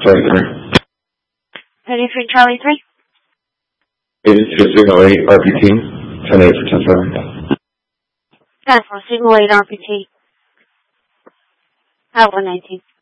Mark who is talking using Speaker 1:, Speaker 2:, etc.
Speaker 1: Charlie 3.
Speaker 2: Ready for Charlie 3?
Speaker 1: It is signal 8 RPT, 10-8 for 10-7.
Speaker 2: That's for signal 8 RPT. At 119.